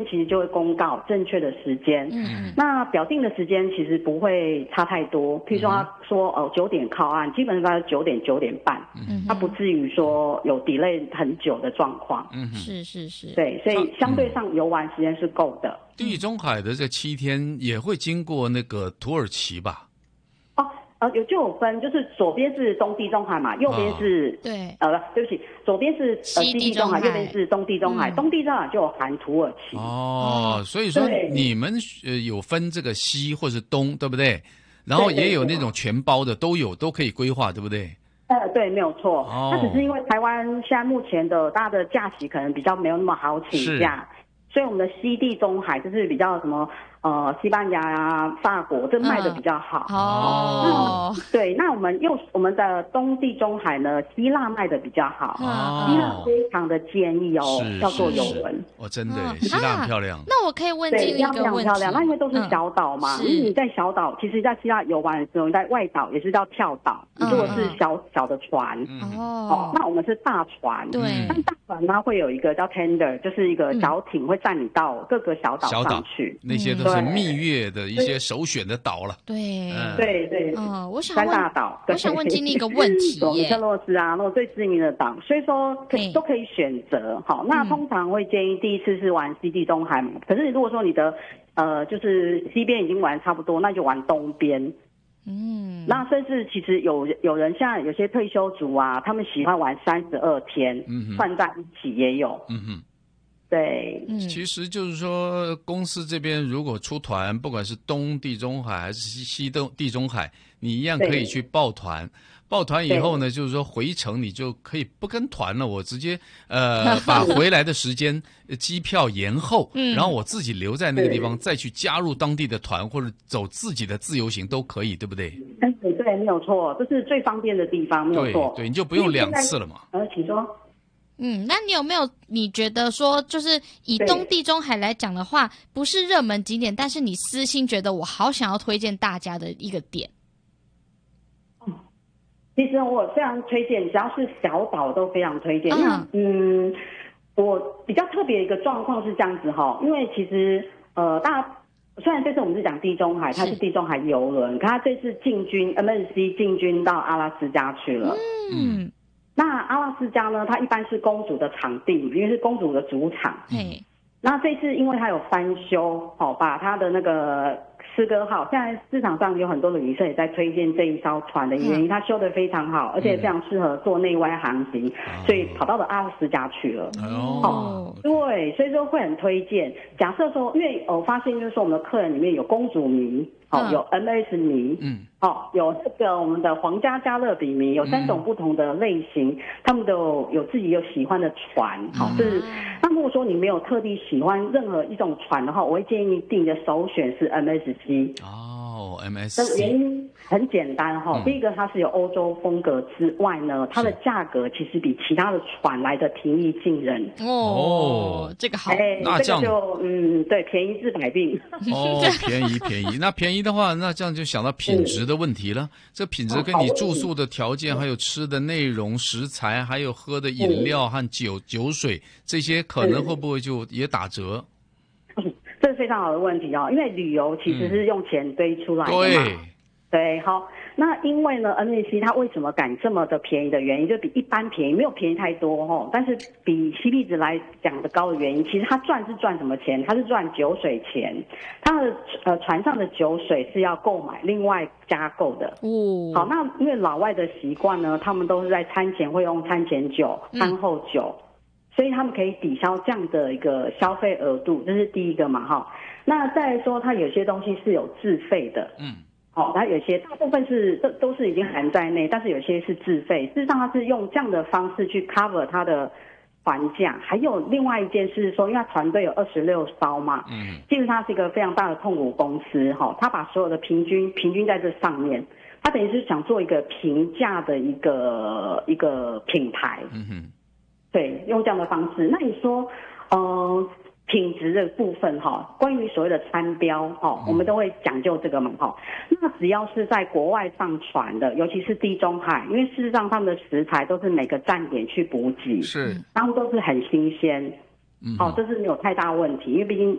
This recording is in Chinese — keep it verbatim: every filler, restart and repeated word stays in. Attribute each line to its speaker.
Speaker 1: 其实就会公告正确的时间。嗯，那表定的时间其实不会差太多，譬如说他说哦九点靠岸，基本上九点九点半，嗯，他不至于说有 delay 很久的状况。
Speaker 2: 嗯，
Speaker 3: 是是是，
Speaker 1: 对，所以相对上游玩时间是够的。
Speaker 2: 地中海的这七天也会经过那个土耳其吧？
Speaker 1: 呃，有就有分，就是左边是东地中海嘛，右边是、
Speaker 3: 哦、对，
Speaker 1: 呃，对不起，左边是呃西地中海，右边是东地中海，嗯、东地中海就有含土耳其。
Speaker 2: 哦，所以说你们呃有分这个西或是东，对不对？然后也有那种全包的，都有，都可以规划，对不对？
Speaker 1: 呃，对，没有错。
Speaker 2: 哦，
Speaker 1: 那只是因为台湾现在目前的大家的假期可能比较没有那么好请假，所以我们的西地中海就是比较什么。呃，西班牙啊、法国这卖的比较好。
Speaker 3: 嗯、哦，
Speaker 1: 那对，那我们又我们的东地中海呢，希腊卖的比较好。
Speaker 2: 哦，
Speaker 1: 希腊非常的建议哦，要做游轮。
Speaker 2: 哦，真的，希腊很漂亮。
Speaker 3: 啊、那我可以问进一个问题，
Speaker 1: 漂亮。那因为都是小岛嘛，嗯、因为你在小岛，其实在希腊游玩的时候，你在外岛也是叫跳岛，你坐的是小、嗯、小的船。
Speaker 3: 嗯、
Speaker 1: 哦，那我们是大船。
Speaker 3: 对，
Speaker 1: 那大船呢会有一个叫 tender， 就是一个小艇会载你到各个小岛上去，
Speaker 2: 那些都是蜜月的一些首选的岛了。
Speaker 3: 对，
Speaker 2: 嗯、
Speaker 1: 对对，
Speaker 3: 嗯，我想
Speaker 1: 三大岛，
Speaker 3: 我想问经理一个问题耶，
Speaker 1: 特洛斯啊，那种最知名的岛，所以说可以都可以选择。好，那通常会建议第一次是玩西地中海嘛，可是如果说你的呃就是西边已经玩差不多，那就玩东边。嗯，那甚至其实有有人像有些退休族啊，他们喜欢玩三十二天，嗯，串在一起也有。嗯哼。对，
Speaker 2: 嗯，其实就是说，公司这边如果出团，不管是东地中海还是西西东地中海，你一样可以去报团。报团以后呢，就是说回程你就可以不跟团了，我直接呃把回来的时间机票延后，嗯，然后我自己留在那个地方，再去加入当地的团或者走自己的自由行都可以，对不对？
Speaker 1: 嗯，对，没有错，这是最方便的地方，没有错。
Speaker 2: 对，对，你就不用两次了嘛。
Speaker 1: 呃，请说。
Speaker 3: 嗯，那你有没有你觉得说，就是以东地中海来讲的话，不是热门景点，但是你私心觉得我好想要推荐大家的一个点？
Speaker 1: 嗯，其实我非常推荐，只要是小岛都非常推荐。嗯嗯，我比较特别的一个状况是这样子哈，因为其实呃，大家虽然这次我们是讲地中海，它是地中海邮轮，可它这次进军 M S C 进军到阿拉斯加去了。嗯。那阿拉斯加呢？它一般是公主的场地，因为是公主的主场。
Speaker 3: 嗯。
Speaker 1: 那这次因为它有翻修，哦，把它的那个诗歌号，现在市场上有很多的旅社也在推荐这一艘船的原因，它修得非常好，而且非常适合做内外航行，嗯、所以跑到了阿拉斯加去了。
Speaker 2: 哦。
Speaker 1: 哦，对，所以说会很推荐。假设说，因为我发现就是说我们的客人里面有公主迷。哦，有 M S 迷，嗯，哦，有这个我们的皇家加勒比迷，有三种不同的类型，嗯、他们都有自己有喜欢的船，好、嗯，是。那如果说你没有特地喜欢任何一种船的话，我会建议你定的首选是 M S C。
Speaker 2: 哦 ，M S C。
Speaker 1: 这原因很简单哈、哦，嗯、第一个它是有欧洲风格之外呢，它的价格其实比其他的船来的平易近人。
Speaker 3: 哦，这个好，
Speaker 1: 哎，
Speaker 2: 那这样
Speaker 1: 这个就嗯，对，便宜治百病。
Speaker 2: 哦，便宜便宜，那便宜的话，那这样就想到品质的问题了。这品质跟你住宿的条件，还有吃的内容、食材，还有喝的饮料和酒酒水这些，可能会不会就也打折？
Speaker 1: 嗯，这是非常好的问题哦，因为旅游其实是用钱堆出来的嘛。
Speaker 2: 对。
Speaker 1: 对，好，那因为呢 ，M S C 它为什么敢这么的便宜的原因，就比一般便宜，没有便宜太多哦，但是比 C P 值来讲的高的原因，其实它赚是赚什么钱？它是赚酒水钱，它的呃船上的酒水是要购买另外加购的。哦，好，那因为老外的习惯呢，他们都是在餐前会用餐前酒、餐后酒。嗯，所以他们可以抵消这样的一个消费额度，这是第一个嘛，哈。那再来说，它有些东西是有自费的，嗯。哦，它有些大部分是都都是已经含在内，但是有些是自费。事实上，它是用这样的方式去 cover 它的船价。还有另外一件事说，因为它船队有二十六艘嘛，嗯，其实它是一个非常大的控股公司，哈、哦，它把所有的平均平均在这上面，它等于是想做一个平价的一个一个品牌，嗯哼，对，用这样的方式。那你说，呃。品质的部分哈，关于所谓的餐标哈，我们都会讲究这个嘛哈。那只要是在国外上船的，尤其是地中海，因为事实上他们的食材都是每个站点去补给，
Speaker 2: 是，
Speaker 1: 他们都是很新鲜，嗯，好，这是没有太大问题，因为毕竟